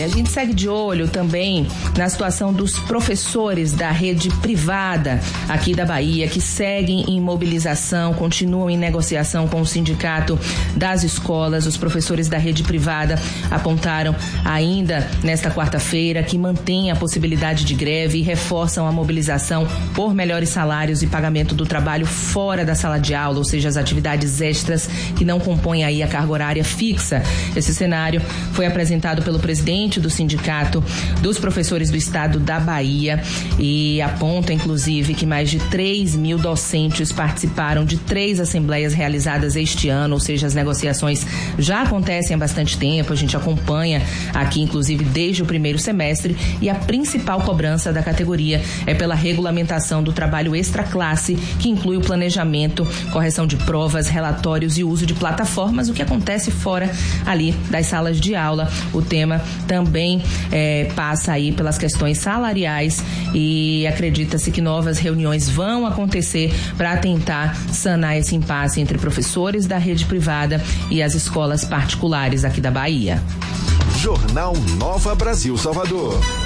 Olha, a gente segue de olho também na situação dos professores da rede privada aqui da Bahia, que seguem em mobilização, continuam em negociação com o sindicato das escolas. Os professores da rede privada apontaram ainda nesta quarta-feira que mantém a possibilidade de greve e reforçam a mobilização por melhores salários e pagamento do trabalho fora da sala de aula, ou seja, as atividades extras que não compõem aí a carga horária fixa. Esse cenário foi apresentado pelo presidente do Sindicato dos Professores do Estado da Bahia e aponta, inclusive, que mais de 3 mil docentes participaram de 3 assembleias realizadas este ano, ou seja, as negociações já acontecem há bastante tempo, a gente acompanha aqui, inclusive, desde o primeiro semestre, e a principal cobrança da categoria é pela regulamentação do trabalho extra-classe, que inclui o planejamento, correção de provas, relatórios e uso de plataformas, o que acontece fora ali das salas de aula. O tema também passa aí pelas questões salariais e acredita-se que novas reuniões vão acontecer para tentar sanar esse impasse entre professores da rede privada e as escolas particulares aqui da Bahia. Jornal Nova Brasil Salvador.